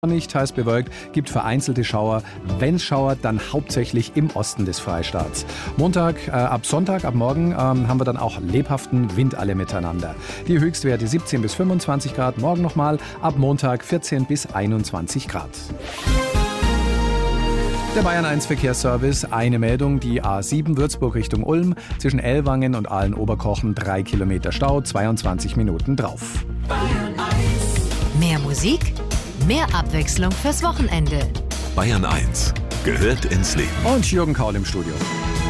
Nicht, teils bewölkt, gibt vereinzelte Schauer. Wenn es schauert, dann hauptsächlich im Osten des Freistaats. Ab Sonntag, ab morgen haben wir dann auch lebhaften Wind alle miteinander. Die Höchstwerte 17 bis 25 Grad, morgen nochmal, ab Montag 14 bis 21 Grad. Der Bayern 1 Verkehrsservice, eine Meldung, die A7 Würzburg Richtung Ulm, zwischen Ellwangen und Aalen-Oberkochen 3 Kilometer Stau, 22 Minuten drauf. Bayern 1. Mehr Musik, mehr Abwechslung fürs Wochenende. Bayern 1 gehört ins Leben. Und Jürgen Kaul im Studio.